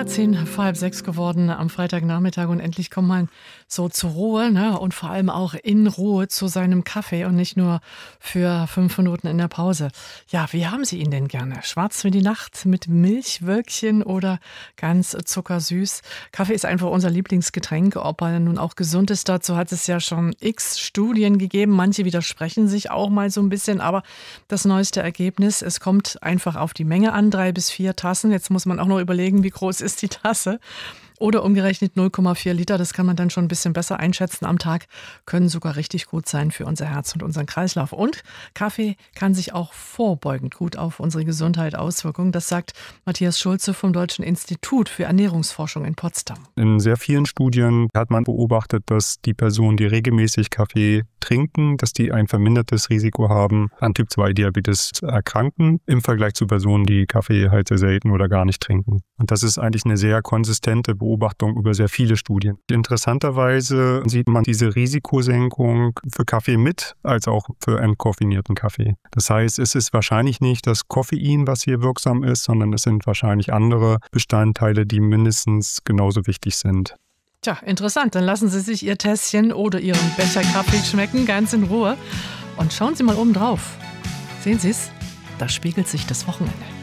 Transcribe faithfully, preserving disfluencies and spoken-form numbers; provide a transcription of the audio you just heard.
Ja, zehn vor halb sechs geworden am Freitagnachmittag und endlich kommt man so zur Ruhe, ne? Und vor allem auch in Ruhe zu seinem Kaffee und nicht nur für fünf Minuten in der Pause. Ja, wie haben Sie ihn denn gerne? Schwarz wie die Nacht mit Milchwölkchen oder ganz zuckersüß? Kaffee ist einfach unser Lieblingsgetränk. Ob er nun auch gesund ist, dazu hat es ja schon x Studien gegeben. Manche widersprechen sich auch mal so ein bisschen, aber das neueste Ergebnis, es kommt einfach auf die Menge an, drei bis vier Tassen. Jetzt muss man auch noch überlegen, wie groß ist die Tasse. Oder umgerechnet null Komma vier Liter, das kann man dann schon ein bisschen besser einschätzen am Tag, können sogar richtig gut sein für unser Herz und unseren Kreislauf. Und Kaffee kann sich auch vorbeugend gut auf unsere Gesundheit auswirken. Das sagt Matthias Schulze vom Deutschen Institut für Ernährungsforschung in Potsdam. In sehr vielen Studien hat man beobachtet, dass die Personen, die regelmäßig Kaffee trinken, dass die ein vermindertes Risiko haben, an Typ zwei Diabetes zu erkranken, im Vergleich zu Personen, die Kaffee halt sehr selten oder gar nicht trinken. Und das ist eigentlich eine sehr konsistente Beobachtung über sehr viele Studien. Interessanterweise sieht man diese Risikosenkung für Kaffee mit, als auch für entkoffinierten Kaffee. Das heißt, es ist wahrscheinlich nicht das Koffein, was hier wirksam ist, sondern es sind wahrscheinlich andere Bestandteile, die mindestens genauso wichtig sind. Tja, interessant. Dann lassen Sie sich Ihr Tässchen oder Ihren Becher Kaffee schmecken, ganz in Ruhe. Und schauen Sie mal oben drauf. Sehen Sie es? Da spiegelt sich das Wochenende.